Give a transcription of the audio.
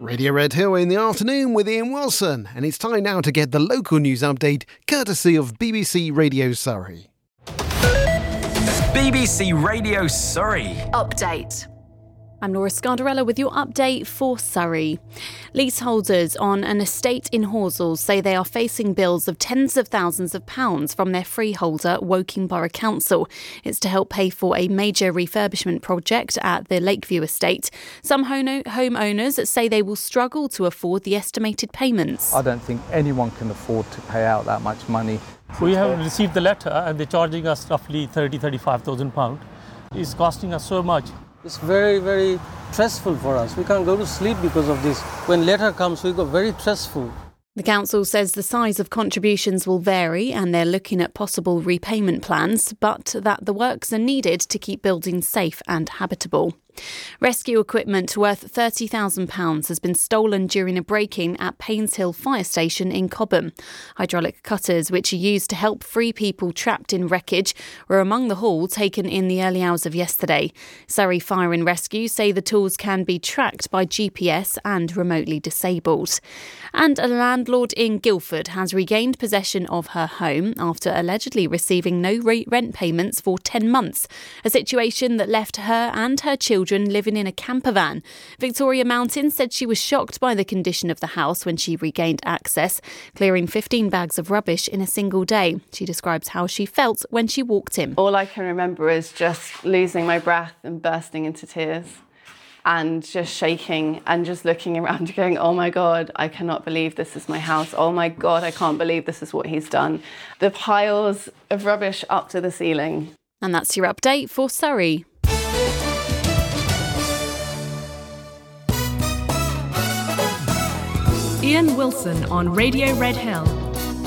Radio Red Hill in the afternoon with Ian Wilson, and it's time now to get the local news update courtesy of BBC Radio Surrey. BBC Radio Surrey. Update. I'm Laura Scardarella with your update for Surrey. Leaseholders on an estate in Horsell say they are facing bills of tens of thousands of pounds from their freeholder, Woking Borough Council. It's to help pay for a major refurbishment project at the Lakeview estate. Some homeowners say they will struggle to afford the estimated payments. I don't think anyone can afford to pay out that much money. We have received the letter and they're charging us roughly £35,000. It's costing us so much. It's very, very stressful for us. We can't go to sleep because of this. When letter comes, we go very stressful. The council says the size of contributions will vary and they're looking at possible repayment plans, but that the works are needed to keep buildings safe and habitable. Rescue equipment worth £30,000 has been stolen during a break-in at Paynes Hill Fire Station in Cobham. Hydraulic cutters, which are used to help free people trapped in wreckage, were among the haul taken in the early hours of yesterday. Surrey Fire and Rescue say the tools can be tracked by GPS and remotely disabled. And a landlord in Guildford has regained possession of her home after allegedly receiving no rent payments for 10 months, a situation that left her and her children living in a camper van. Victoria Mountain said she was shocked by the condition of the house when she regained access, clearing 15 bags of rubbish in a single day. She describes how she felt when she walked in. All I can remember is just losing my breath and bursting into tears and just shaking and just looking around going, oh my God, I cannot believe this is my house. Oh my God, I can't believe this is what he's done. The piles of rubbish up to the ceiling. And that's your update for Surrey. Ian Wilson on Radio Red Hill.